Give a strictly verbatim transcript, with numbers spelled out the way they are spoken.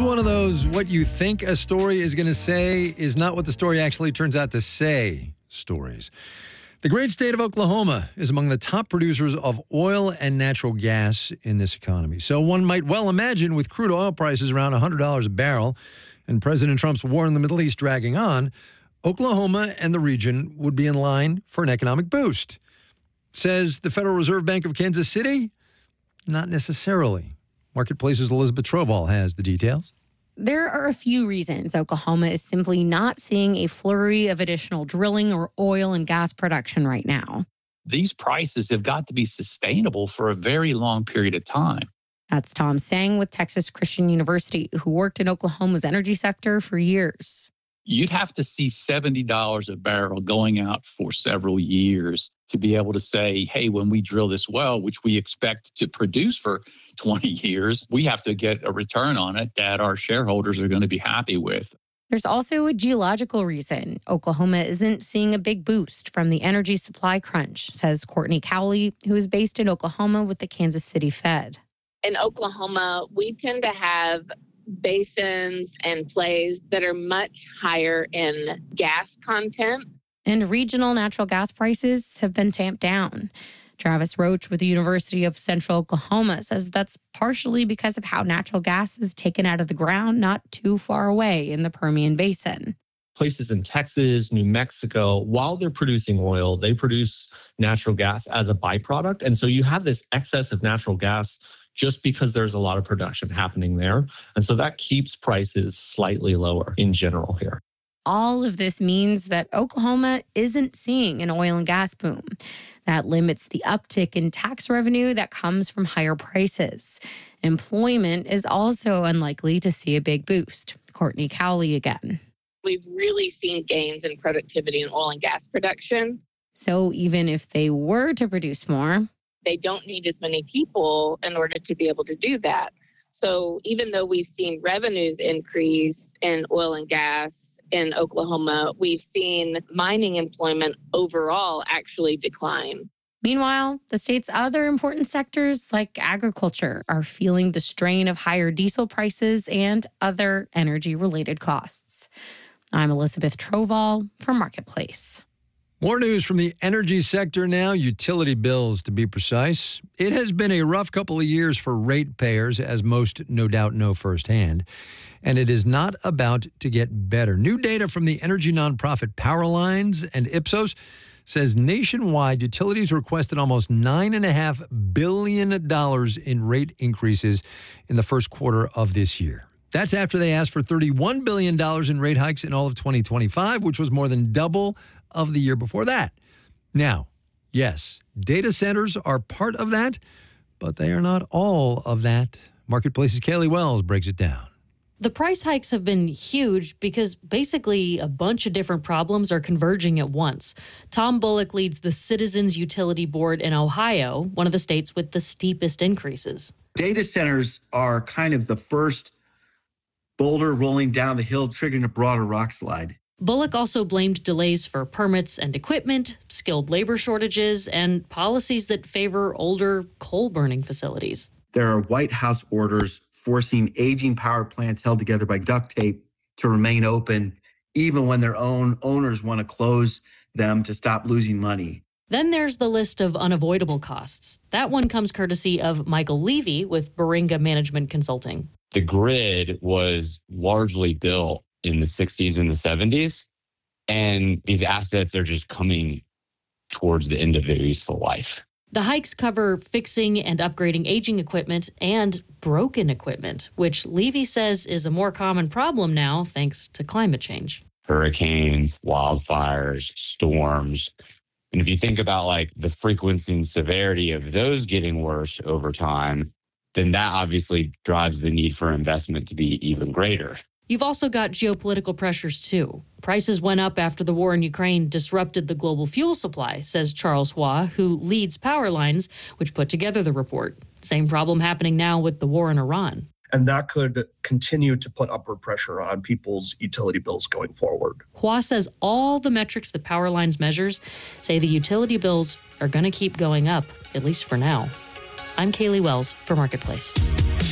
one of those what you think a story is going to say is not what the story actually turns out to say stories. The great state of Oklahoma is among the top producers of oil and natural gas in this economy. So one might well imagine with crude oil prices around one hundred dollars a barrel and President Trump's war in the Middle East dragging on, Oklahoma and the region would be in line for an economic boost. Says the Federal Reserve Bank of Kansas City? Not necessarily. Marketplace's Elizabeth Trovall has the details. There are a few reasons Oklahoma is simply not seeing a flurry of additional drilling or oil and gas production right now. These prices have got to be sustainable for a very long period of time. That's Tom Sang with Texas Christian University, who worked in Oklahoma's energy sector for years. You'd have to see seventy dollars a barrel going out for several years to be able to say, hey, when we drill this well, which we expect to produce for twenty years, we have to get a return on it that our shareholders are going to be happy with. There's also a geological reason Oklahoma isn't seeing a big boost from the energy supply crunch, says Courtney Cowley, who is based in Oklahoma with the Kansas City Fed. In Oklahoma, we tend to have basins and plays that are much higher in gas content. And regional natural gas prices have been tamped down. Travis Roach with the University of Central Oklahoma says that's partially because of how natural gas is taken out of the ground not too far away in the Permian Basin. Places in Texas, New Mexico, while they're producing oil, they produce natural gas as a byproduct. And so you have this excess of natural gas just because there's a lot of production happening there. And so that keeps prices slightly lower in general here. All of this means that Oklahoma isn't seeing an oil and gas boom. That limits the uptick in tax revenue that comes from higher prices. Employment is also unlikely to see a big boost. Courtney Cowley again. We've really seen gains in productivity in oil and gas production. So even if they were to produce more, they don't need as many people in order to be able to do that. So even though we've seen revenues increase in oil and gas in Oklahoma, we've seen mining employment overall actually decline. Meanwhile, the state's other important sectors like agriculture are feeling the strain of higher diesel prices and other energy-related costs. I'm Elizabeth Trovall for Marketplace. More news from the energy sector now, utility bills to be precise. It has been a rough couple of years for ratepayers, as most no doubt know firsthand, and it is not about to get better. New data from the energy nonprofit Powerlines and Ipsos says nationwide utilities requested almost nine point five billion dollars in rate increases in the first quarter of this year. That's after they asked for thirty-one billion dollars in rate hikes in all of twenty twenty-five, which was more than double of the year before that. Now, yes, data centers are part of that, but they are not all of that. Marketplace's Kaylee Wells breaks it down. The price hikes have been huge because basically a bunch of different problems are converging at once. Tom Bullock leads the Citizens Utility Board in Ohio, one of the states with the steepest increases. Data centers are kind of the first boulder rolling down the hill, triggering a broader rock slide. Bullock also blamed delays for permits and equipment, skilled labor shortages, and policies that favor older coal-burning facilities. There are White House orders forcing aging power plants held together by duct tape to remain open, even when their own owners want to close them to stop losing money. Then there's the list of unavoidable costs. That one comes courtesy of Michael Levy with Baringa Management Consulting. The grid was largely built in the sixties and the seventies, and these assets are just coming towards the end of their useful life. The hikes cover fixing and upgrading aging equipment and broken equipment, which Levy says is a more common problem now thanks to climate change. Hurricanes, wildfires, storms. And if you think about like the frequency and severity of those getting worse over time, then that obviously drives the need for investment to be even greater. You've also got geopolitical pressures, too. Prices went up after the war in Ukraine disrupted the global fuel supply, says Charles Hua, who leads Powerlines, which put together the report. Same problem happening now with the war in Iran. And that could continue to put upward pressure on people's utility bills going forward. Hua says all the metrics that Powerlines measures say the utility bills are going to keep going up, at least for now. I'm Kaylee Wells for Marketplace.